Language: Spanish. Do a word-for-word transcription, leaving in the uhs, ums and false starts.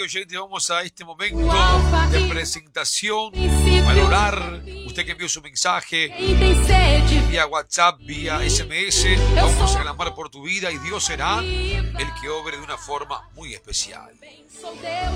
oyentes, vamos a este momento de presentación, valorar. Usted que envió su mensaje vía WhatsApp, vía S M S, vamos a clamar por tu vida y Dios será el que obre de una forma muy especial.